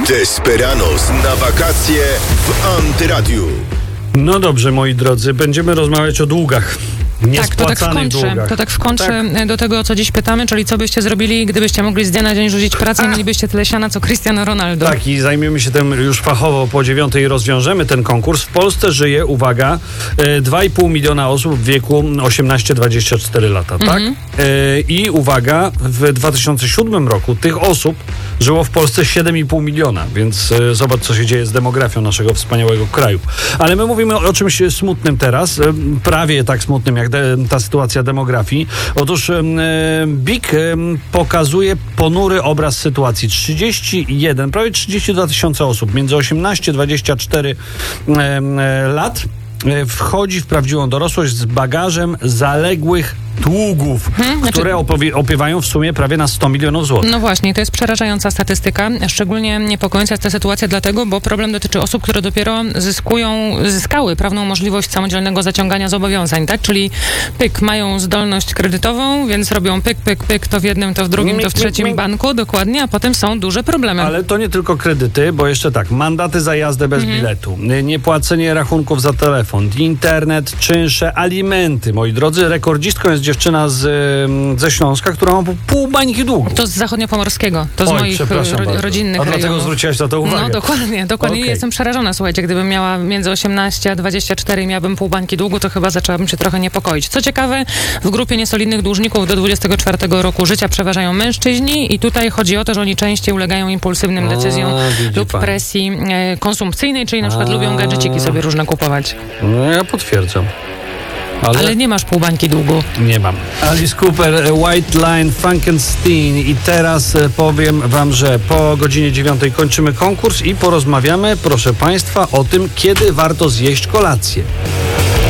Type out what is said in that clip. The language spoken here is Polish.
Desperados na wakacje w Antyradiu. No dobrze, moi drodzy, będziemy rozmawiać o długach. To tak wkończę do tego, o co dziś pytamy, czyli co byście zrobili, gdybyście mogli z dnia na dzień rzucić pracę i mielibyście tyle siana, co Cristiano Ronaldo. Tak, i zajmiemy się tym już fachowo po 9:00 i rozwiążemy ten konkurs. W Polsce żyje, uwaga, 2,5 miliona osób w wieku 18-24 lata, tak? I uwaga, w 2007 roku tych osób żyło w Polsce 7,5 miliona, więc zobacz, co się dzieje z demografią naszego wspaniałego kraju. Ale my mówimy o czymś smutnym teraz, prawie tak smutnym jak ta sytuacja demografii. Otóż BIK pokazuje ponury obraz sytuacji. prawie 32 tysiące osób między 18-24 lat wchodzi w prawdziwą dorosłość z bagażem zaległych długów, które opiewają w sumie prawie na 100 milionów złotych. No właśnie, to jest przerażająca statystyka. Szczególnie niepokojąca jest ta sytuacja dlatego, bo problem dotyczy osób, które dopiero zyskały prawną możliwość samodzielnego zaciągania zobowiązań, tak? Czyli mają zdolność kredytową, więc robią pyk, to w jednym, to w drugim, to w trzecim banku, dokładnie, a potem są duże problemy. Ale to nie tylko kredyty, bo jeszcze tak, mandaty za jazdę bez biletu, niepłacenie rachunków za telefon, internet, czynsze, alimenty. Moi drodzy, rekordzistką jest dziewczyna ze Śląska, która ma pół bańki długu. To z zachodniopomorskiego, to z moich rodzinnych rejonów. Dlatego zwróciłaś na to uwagę. No dokładnie. Okay. Jestem przerażona, słuchajcie, gdybym miała między 18 a 24 i miałabym pół bańki długu, to chyba zaczęłabym się trochę niepokoić. Co ciekawe, w grupie niesolidnych dłużników do 24 roku życia przeważają mężczyźni i tutaj chodzi o to, że oni częściej ulegają impulsywnym decyzjom lub presji konsumpcyjnej, czyli na przykład lubią gadżeciki sobie różne kupować. No ja potwierdzam. Ale nie masz pół bańki długu. Nie mam. Alice Cooper, White Line, Frankenstein. I teraz powiem wam, że po godzinie 9:00 kończymy konkurs i porozmawiamy, proszę państwa, o tym, kiedy warto zjeść kolację.